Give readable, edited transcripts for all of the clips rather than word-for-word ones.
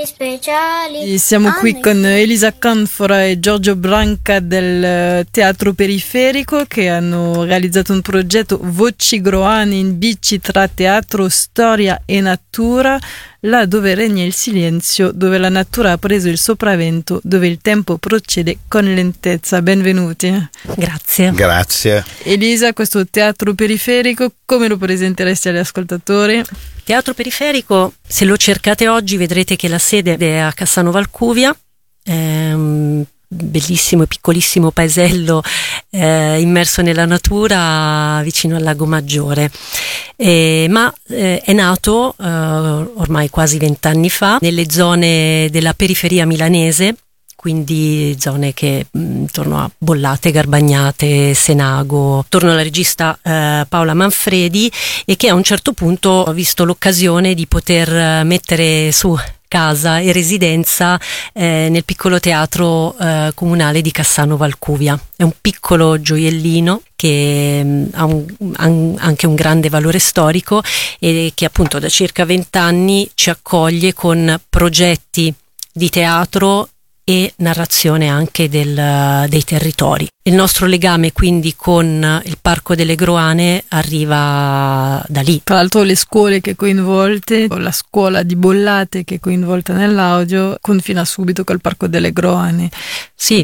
speciali. E siamo qui con Elisa Canfora e Giorgio Branca del Teatro Periferico, che hanno realizzato un progetto Voci Groane in bici tra teatro, storia e natura, là dove regna il silenzio, dove la natura ha preso il sopravvento, dove il tempo procede con lentezza. Benvenuti. Grazie. Elisa, questo Teatro Periferico, come lo presenteresti agli ascoltatori? Teatro Periferico, se lo cercate oggi vedrete che la sede è a Cassano Valcuvia, un bellissimo e piccolissimo paesello immerso nella natura vicino al Lago Maggiore, ma è nato ormai quasi 20 anni fa nelle zone della periferia milanese, quindi zone che intorno a Bollate, Garbagnate, Senago, attorno alla regista Paola Manfredi, e che a un certo punto ho visto l'occasione di poter mettere su casa e residenza nel piccolo teatro comunale di Cassano Valcuvia. È un piccolo gioiellino che ha anche un grande valore storico e che appunto da circa 20 anni ci accoglie con progetti di teatro e narrazione anche dei territori. Il nostro legame quindi con il Parco delle Groane arriva da lì. Tra l'altro le scuole che coinvolte, la scuola di Bollate che è coinvolta nell'audio, confina subito col Parco delle Groane. Sì,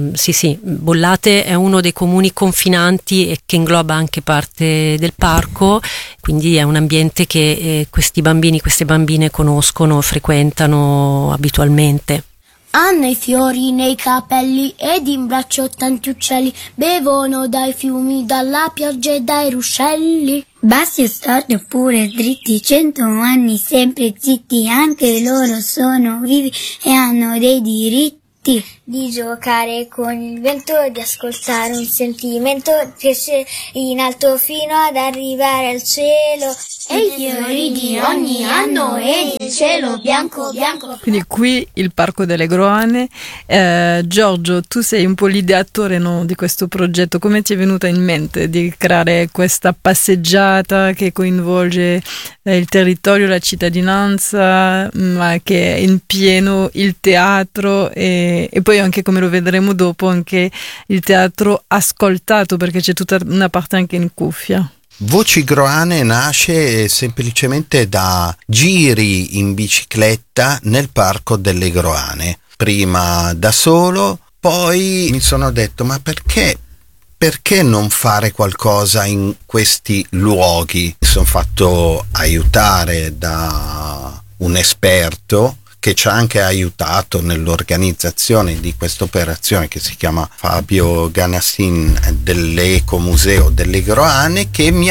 Bollate è uno dei comuni confinanti e che ingloba anche parte del parco, quindi è un ambiente che questi bambini, queste bambine conoscono, frequentano abitualmente. Hanno i fiori nei capelli ed in braccio tanti uccelli, bevono dai fiumi, dalla pioggia e dai ruscelli. Bassi o storti oppure dritti, 100 anni sempre zitti, anche loro sono vivi e hanno dei diritti. Di giocare con il vento, di ascoltare un sentimento, crescere in alto fino ad arrivare al cielo. E i fiori di ogni anno e il cielo bianco bianco. Quindi qui il Parco delle Groane. Giorgio, tu sei un po' l'ideatore, no, di questo progetto. Come ti è venuta in mente di creare questa passeggiata che coinvolge il territorio, la cittadinanza, ma che è in pieno il teatro e poi anche, come lo vedremo dopo, anche il teatro ascoltato, perché c'è tutta una parte anche in cuffia. Voci Groane nasce semplicemente da giri in bicicletta nel Parco delle Groane. Prima da solo, poi mi sono detto: ma perché non fare qualcosa in questi luoghi? Mi sono fatto aiutare da un esperto che ci ha anche aiutato nell'organizzazione di questa operazione, che si chiama Fabio Ganassin dell'Ecomuseo delle Groane, che mi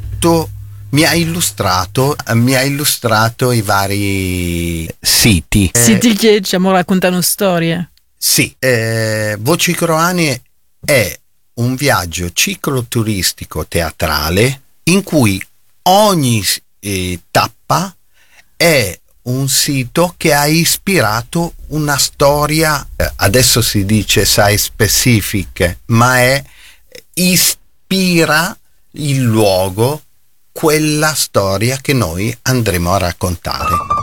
ha illustrato i vari siti. Siti che, diciamo, raccontano storie. Sì, Voci Groane è un viaggio cicloturistico teatrale in cui ogni tappa è un sito che ha ispirato una storia, adesso si dice site specific, ma ispira il luogo quella storia che noi andremo a raccontare.